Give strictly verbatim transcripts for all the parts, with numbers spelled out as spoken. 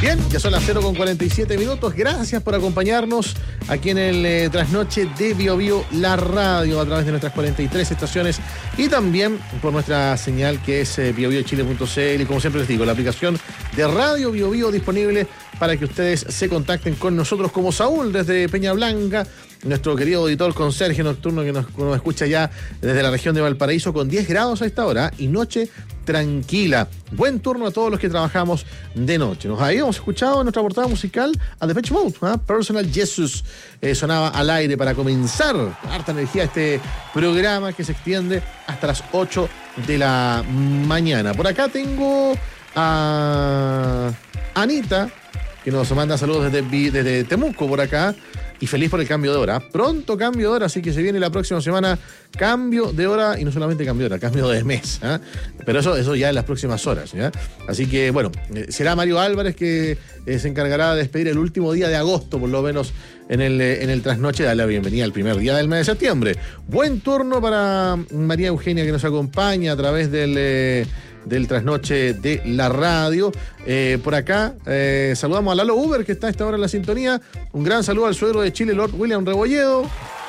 Bien, ya son las cero con cuarenta y siete minutos. Gracias por acompañarnos aquí en el eh, trasnoche de Bio Bio, la radio, a través de nuestras cuarenta y tres estaciones y también por nuestra señal que es eh, bio bio chile punto c l y como siempre les digo, la aplicación de Radio Bio Bio disponible para que ustedes se contacten con nosotros, como Saúl desde Peña Blanca, nuestro querido auditor conserje nocturno que nos, nos escucha ya desde la región de Valparaíso con diez grados a esta hora y noche tranquila. Buen turno a todos los que trabajamos de noche. Nos habíamos escuchado en nuestra portada musical a Depeche Mode, ¿eh? Personal Jesus, eh, sonaba al aire para comenzar harta energía este programa que se extiende hasta las ocho de la mañana. Por acá tengo a Anita, que nos manda saludos desde, desde Temuco por acá. Y feliz por el cambio de hora. Pronto cambio de hora, así que se viene la próxima semana cambio de hora, y no solamente cambio de hora, cambio de mes, ¿eh? Pero eso, eso ya en las próximas horas, ¿ya? Así que bueno, eh, será Mario Álvarez que eh, se encargará de despedir el último día de agosto, por lo menos en el, eh, en el trasnoche, darle la bienvenida al primer día del mes de septiembre. Buen turno para María Eugenia, que nos acompaña a través del... Eh, del trasnoche de la radio. Eh, por acá eh, saludamos a Lalo Uber, que está a esta hora en la sintonía. Un gran saludo al suegro de Chile, Lord William Rebolledo.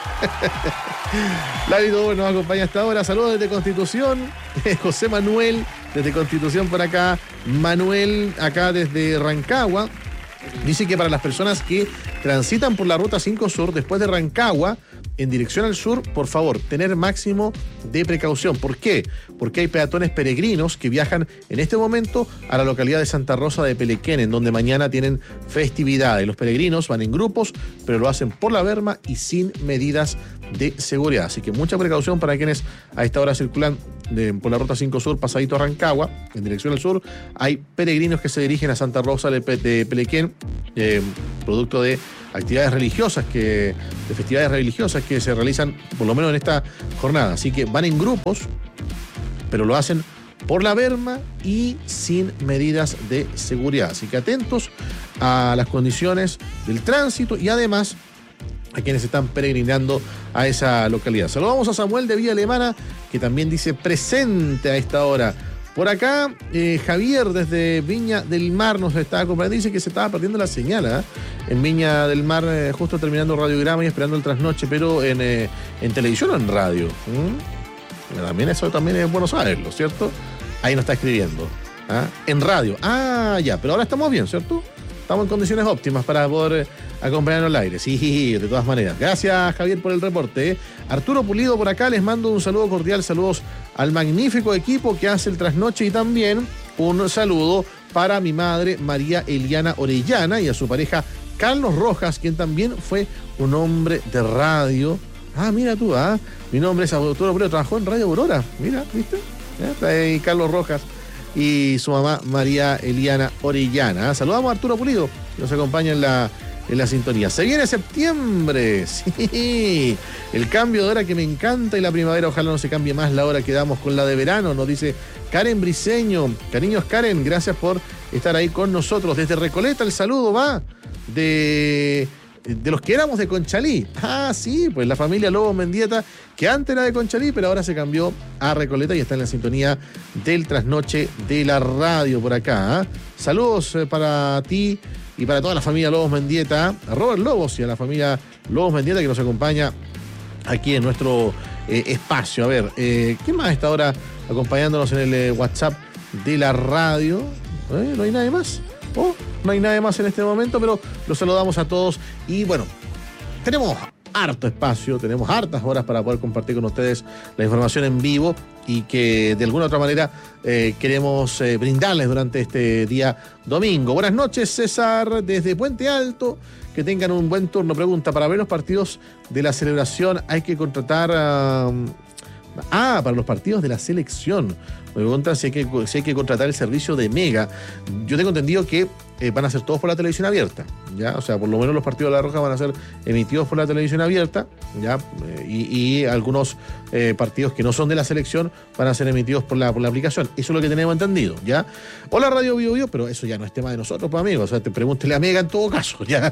Lalito Uber nos acompaña a esta hora. Saludos desde Constitución. José Manuel desde Constitución por acá. Manuel acá desde Rancagua. Dice que para las personas que transitan por la ruta cinco Sur después de Rancagua en dirección al sur, por favor, tener máximo de precaución. ¿Por qué? Porque hay peatones peregrinos que viajan en este momento a la localidad de Santa Rosa de Pelequén, en donde mañana tienen festividades. Los peregrinos van en grupos, pero lo hacen por la berma y sin medidas de seguridad. Así que mucha precaución para quienes a esta hora circulan de, por la ruta cinco Sur, pasadito a Rancagua, en dirección al sur. Hay peregrinos que se dirigen a Santa Rosa de, Pe de Pelequén, eh, producto de actividades religiosas, que, de festividades religiosas que se realizan por lo menos en esta jornada. Así que van en grupos, pero lo hacen por la berma y sin medidas de seguridad. Así que atentos a las condiciones del tránsito y además a quienes están peregrinando a esa localidad. Saludamos a Samuel de Villa Alemana, que también dice presente a esta hora. Por acá, eh, Javier desde Viña del Mar nos está acompañando. Dice que se estaba perdiendo la señal, ¿eh? En Viña del Mar, eh, justo terminando radiograma y esperando el trasnoche, pero en, eh, en televisión o en radio. ¿Mm? También eso también es bueno saberlo, ¿cierto? Ahí nos está escribiendo. ¿Ah? En radio. Ah, ya, pero ahora estamos bien, ¿cierto? Estamos en condiciones óptimas para poder eh, acompañarnos al aire. Sí, de todas maneras. Gracias, Javier, por el reporte. ¿eh? Arturo Pulido por acá, les mando un saludo cordial. Saludos al magnífico equipo que hace el trasnoche y también un saludo para mi madre María Eliana Orellana y a su pareja Carlos Rojas, quien también fue un hombre de radio. Ah, mira tú, ah. Mi nombre es Arturo Pulido, trabajó en Radio Aurora. Mira, ¿viste? ¿Eh? Está ahí Carlos Rojas y su mamá María Eliana Orellana. Saludamos a Arturo Pulido, que nos acompaña en la, en la sintonía. Se viene septiembre, sí, el cambio de hora que me encanta y la primavera, ojalá no se cambie más la hora que damos con la de verano, nos dice Karen Briceño. Cariños Karen, gracias por estar ahí con nosotros. Desde Recoleta el saludo va de... de los que éramos de Conchalí. Ah, sí, pues la familia Lobos Mendieta, que antes era de Conchalí, pero ahora se cambió a Recoleta y está en la sintonía del trasnoche de la radio por acá. ¿eh? Saludos eh, para ti y para toda la familia Lobos Mendieta, a Robert Lobos y a la familia Lobos Mendieta que nos acompaña aquí en nuestro eh, espacio. A ver, eh, ¿quién más está ahora acompañándonos en el eh, WhatsApp de la radio? ¿Eh? ¿No hay nadie más? Oh, no hay nadie más en este momento, pero los saludamos a todos y bueno, tenemos harto espacio, tenemos hartas horas para poder compartir con ustedes la información en vivo y que de alguna otra manera eh, queremos eh, brindarles durante este día domingo. Buenas noches, César, desde Puente Alto. Que tengan un buen turno. Pregunta, para ver los partidos de la celebración hay que contratar... Uh, ah, para los partidos de la selección. Me preguntan si hay que, si hay que contratar el servicio de Mega. Yo tengo entendido que eh, van a ser todos por la televisión abierta, ¿ya? O sea, por lo menos los partidos de La Roja van a ser emitidos por la televisión abierta, ¿ya? Eh, y, y algunos eh, partidos que no son de la selección van a ser emitidos por la, por la aplicación. Eso es lo que tenemos entendido, ¿ya? Hola Radio Bio Bio, pero eso ya no es tema de nosotros, pues amigos. O sea, te pregúntele a Mega en todo caso, ¿ya?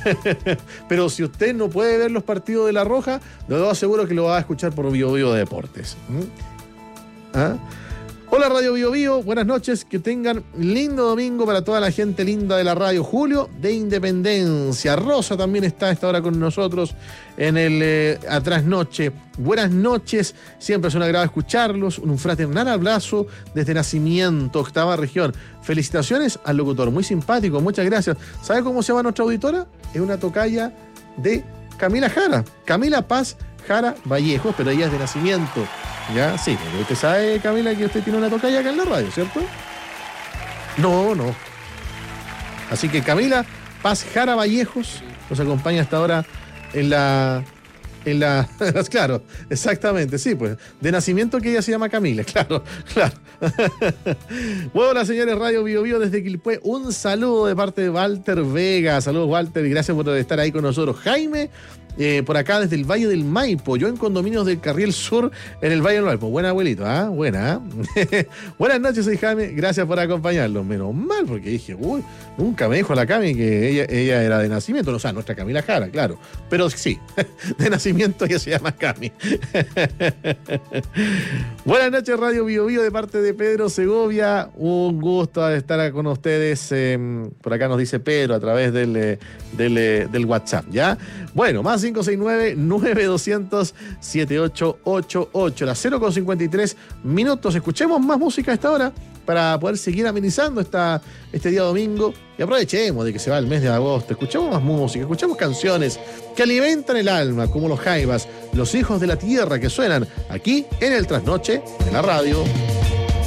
Pero si usted no puede ver los partidos de La Roja, lo aseguro que lo va a escuchar por Bio Bio de Deportes. ¿Mm? ¿Ah? Hola Radio Bio Bio, buenas noches, que tengan lindo domingo para toda la gente linda de la radio. Julio de Independencia, Rosa también está a esta hora con nosotros en el eh, Atrás Noche. Buenas noches, siempre es un agrado escucharlos, un fraternal abrazo desde Nacimiento, octava región. Felicitaciones al locutor, muy simpático, muchas gracias. ¿Sabe cómo se llama nuestra auditora? Es una tocaya de Camila Jara, Camila Paz Jara Vallejos, pero ella es de Nacimiento. Ya, sí, porque usted sabe, Camila, que usted tiene una tocaya acá en la radio, ¿cierto? No, no. Así que Camila Paz Jara Vallejos nos acompaña hasta ahora en la... En la... Claro, exactamente, sí, pues. De nacimiento que ella se llama Camila, claro, claro. Bueno, señores, Radio Bio Bio desde Quilpué, un saludo de parte de Walter Vega. Saludos, Walter, y gracias por estar ahí con nosotros. Jaime, eh, por acá desde el Valle del Maipo, yo en condominios del Carriel Sur, en el Valle del Maipo. Buena, abuelito, ¿ah? ¿eh? Buena, ¿eh? Buenas noches, soy Jaime, gracias por acompañarnos. Menos mal, porque dije, uy, nunca me dijo la Cami que ella, ella era de nacimiento, o sea, nuestra Camila Jara, claro, pero sí, de nacimiento ella se llama Cami. Buenas noches, Radio Bio Bio, de parte de Pedro Segovia, un gusto estar con ustedes. Eh, por acá nos dice Pedro a través del, eh, del, eh, del WhatsApp, ¿ya? Bueno, más cinco seis nueve, nueve dos cero cero, siete ocho ocho ocho, las cero con cincuenta y tres minutos. Escuchemos más música a esta hora para poder seguir amenizando esta, este día domingo, y aprovechemos de que se va el mes de agosto. Escuchemos más música, escuchemos canciones que alimentan el alma, como los Jaivas, los hijos de la tierra, que suenan aquí en el Trasnoche de la radio.